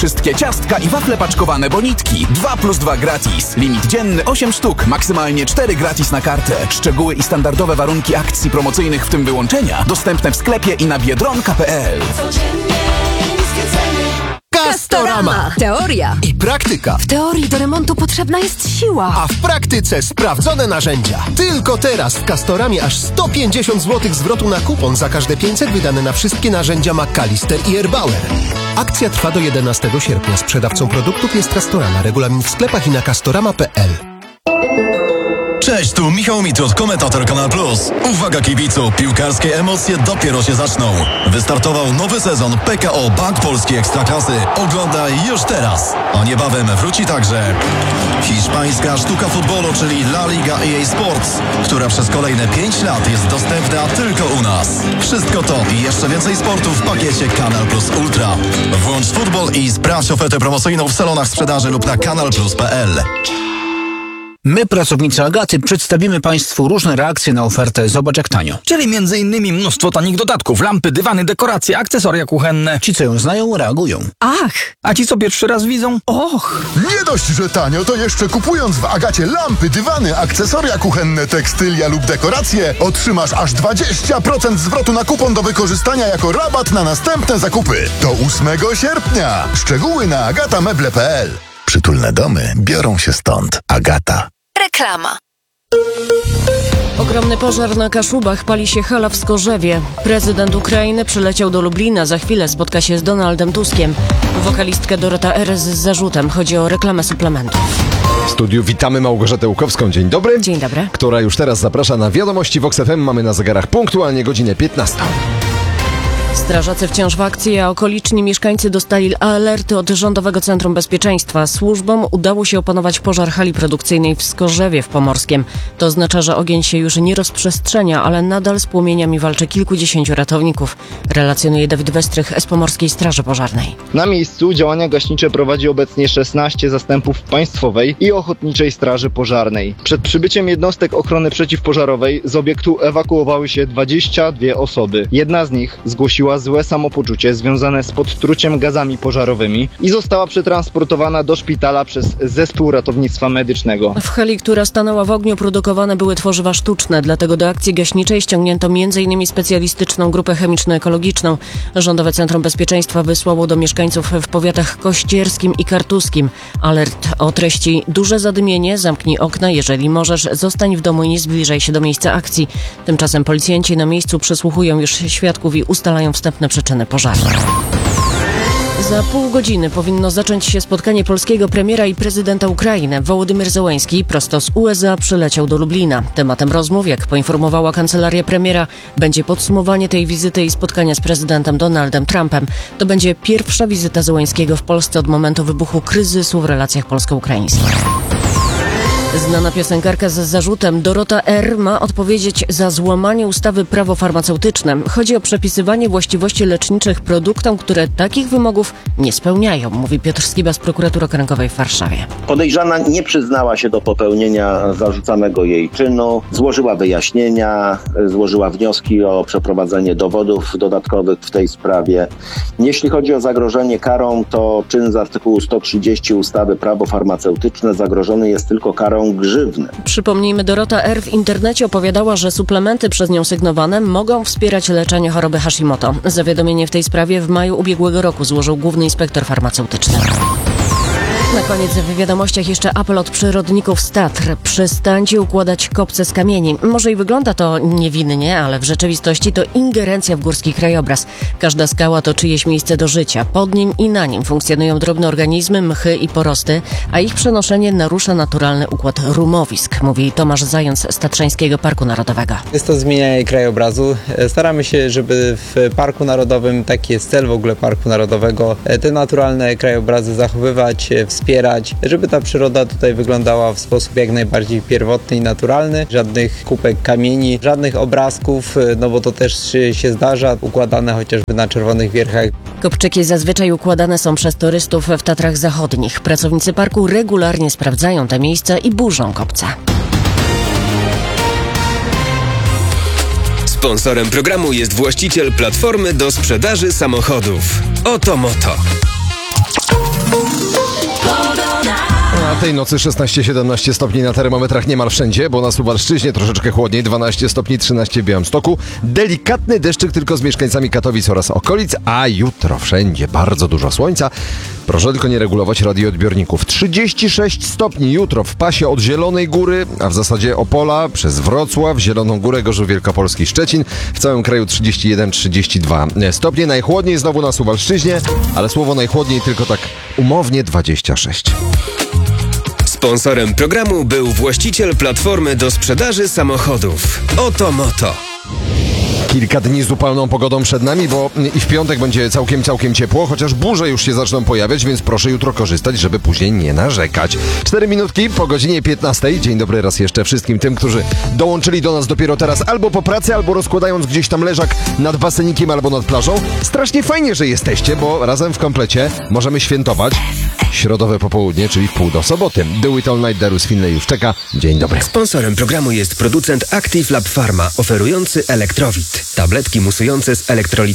Wszystkie ciastka i wafle paczkowane Bonitki. 2+2 gratis. Limit dzienny 8 sztuk. Maksymalnie 4 gratis na kartę. Szczegóły i standardowe warunki akcji promocyjnych, w tym wyłączenia, dostępne w sklepie i na biedronka.pl. Castorama. Teoria I praktyka. W teorii do remontu potrzebna jest siła. A w praktyce sprawdzone narzędzia. Tylko teraz w Castoramie aż 150 zł zwrotu na kupon za każde 500 wydane na wszystkie narzędzia McAllister i Erbauer. Akcja trwa do 11 sierpnia. Sprzedawcą produktów jest Castorama. Regulamin w sklepach i na castorama.pl. Cześć, tu Michał Mitrud, komentator Kanal Plus. Uwaga kibicu, piłkarskie emocje dopiero się zaczną. Wystartował nowy sezon PKO Bank Polski Ekstraklasy. Oglądaj już teraz. A niebawem wróci także hiszpańska sztuka futbolu, czyli La Liga EA Sports, która przez kolejne 5 lat jest dostępna tylko u nas. Wszystko to i jeszcze więcej sportu w pakiecie Kanal Plus Ultra. Włącz futbol i sprawdź ofertę promocyjną w salonach sprzedaży lub na kanalplus.pl. My, pracownicy Agaty, przedstawimy Państwu różne reakcje na ofertę Zobacz jak tanio. Czyli m.in. mnóstwo tanich dodatków, lampy, dywany, dekoracje, akcesoria kuchenne. Ci, co ją znają, reagują. Ach! A ci, co pierwszy raz widzą? Och! Nie dość, że tanio, to jeszcze kupując w Agacie lampy, dywany, akcesoria kuchenne, tekstylia lub dekoracje, otrzymasz aż 20% zwrotu na kupon do wykorzystania jako rabat na następne zakupy. Do 8 sierpnia. Szczegóły na agatameble.pl. Przytulne domy biorą się stąd. Agata. Reklama. Ogromny pożar na Kaszubach, pali się hala w Skorzewie. Prezydent Ukrainy przyleciał do Lublina, za chwilę spotka się z Donaldem Tuskiem. Wokalistkę Dorota R. z zarzutem. Chodzi o reklamę suplementów. W studiu witamy Małgorzatę Łukowską. Dzień dobry. Dzień dobry. Która już teraz zaprasza na wiadomości Vox FM. Mamy na zegarach punktualnie godzinę 15. Strażacy wciąż w akcji, a okoliczni mieszkańcy dostali alerty od Rządowego Centrum Bezpieczeństwa. Służbom udało się opanować pożar hali produkcyjnej w Skorzewie w Pomorskiem. To oznacza, że ogień się już nie rozprzestrzenia, ale nadal z płomieniami walczy kilkudziesięciu ratowników. Relacjonuje Dawid Westrych z Pomorskiej Straży Pożarnej. Na miejscu działania gaśnicze prowadzi obecnie 16 zastępów Państwowej i Ochotniczej Straży Pożarnej. Przed przybyciem jednostek ochrony przeciwpożarowej z obiektu ewakuowały się 22 osoby. Jedna z nich zgłosiła złe samopoczucie związane z podtruciem gazami pożarowymi i została przetransportowana do szpitala przez zespół ratownictwa medycznego. W hali, która stanęła w ogniu, produkowane były tworzywa sztuczne, dlatego do akcji gaśniczej ściągnięto m.in. specjalistyczną grupę chemiczno-ekologiczną. Rządowe Centrum Bezpieczeństwa wysłało do mieszkańców w powiatach kościerskim i kartuskim alert o treści: duże zadymienie, zamknij okna, jeżeli możesz, zostań w domu i nie zbliżaj się do miejsca akcji. Tymczasem policjanci na miejscu przesłuchują już świadków i ustalają wstępne przyczyny pożaru. Za pół godziny powinno zacząć się spotkanie polskiego premiera i prezydenta Ukrainy. Wołodymyr Zełenski prosto z USA przyleciał do Lublina. Tematem rozmów, jak poinformowała kancelaria premiera, będzie podsumowanie tej wizyty i spotkania z prezydentem Donaldem Trumpem. To będzie pierwsza wizyta Zełenskiego w Polsce od momentu wybuchu kryzysu w relacjach polsko-ukraińskich. Znana piosenkarka z zarzutem Dorota R. ma odpowiedzieć za złamanie ustawy Prawo farmaceutyczne. Chodzi o przepisywanie właściwości leczniczych produktom, które takich wymogów nie spełniają, mówi Piotr Skiba z Prokuratury Okręgowej w Warszawie. Podejrzana nie przyznała się do popełnienia zarzucanego jej czynu, złożyła wyjaśnienia, złożyła wnioski o przeprowadzenie dowodów dodatkowych w tej sprawie. Jeśli chodzi o zagrożenie karą, to czyn z artykułu 130 ustawy Prawo farmaceutyczne zagrożony jest tylko karą grzywny. Przypomnijmy, Dorota R. w internecie opowiadała, że suplementy przez nią sygnowane mogą wspierać leczenie choroby Hashimoto. Zawiadomienie w tej sprawie w maju ubiegłego roku złożył główny inspektor farmaceutyczny. Na koniec w wiadomościach jeszcze apel od przyrodników z Tatr. Przestańcie układać kopce z kamieni. Może i wygląda to niewinnie, ale w rzeczywistości to ingerencja w górski krajobraz. Każda skała to czyjeś miejsce do życia. Pod nim i na nim funkcjonują drobne organizmy, mchy i porosty, a ich przenoszenie narusza naturalny układ rumowisk, mówi Tomasz Zając z Tatrzańskiego Parku Narodowego. Jest to zmienianie krajobrazu. Staramy się, żeby w Parku Narodowym, taki jest cel w ogóle Parku Narodowego, te naturalne krajobrazy zachowywać, wspierać, żeby ta przyroda tutaj wyglądała w sposób jak najbardziej pierwotny i naturalny. Żadnych kupek kamieni, żadnych obrazków, no bo to też się zdarza, układane chociażby na Czerwonych Wierchach. Kopczyki zazwyczaj układane są przez turystów w Tatrach Zachodnich. Pracownicy parku regularnie sprawdzają te miejsca i burzą kopce. Sponsorem programu jest właściciel platformy do sprzedaży samochodów Oto Moto. Na tej nocy 16-17 stopni na termometrach niemal wszędzie, bo na Suwalszczyźnie troszeczkę chłodniej, 12 stopni, 13 w Białymstoku. Delikatny deszczyk tylko z mieszkańcami Katowic oraz okolic, a jutro wszędzie bardzo dużo słońca. Proszę tylko nie regulować radioodbiorników. 36 stopni jutro w pasie od Zielonej Góry, a w zasadzie Opola, przez Wrocław, Zieloną Górę, Gorzów Wielkopolski, Szczecin. W całym kraju 31-32 stopnie. Najchłodniej znowu na Suwalszczyźnie, ale słowo najchłodniej tylko tak umownie 26. Sponsorem programu był właściciel platformy do sprzedaży samochodów Oto Moto. Kilka dni z upalną pogodą przed nami, bo i w piątek będzie całkiem ciepło, chociaż burze już się zaczną pojawiać, więc proszę jutro korzystać, żeby później nie narzekać. 4 minutki po godzinie 15. Dzień dobry raz jeszcze wszystkim tym, którzy dołączyli do nas dopiero teraz albo po pracy, albo rozkładając gdzieś tam leżak nad basenikiem albo nad plażą. Strasznie fajnie, że jesteście, bo razem w komplecie możemy świętować środowe popołudnie, czyli w pół do soboty. Do It All Night, Darus Finlay już czeka. Dzień dobry. Sponsorem programu jest producent Active Lab Pharma, oferujący Elektrowit. Tabletki musujące z elektrolitami.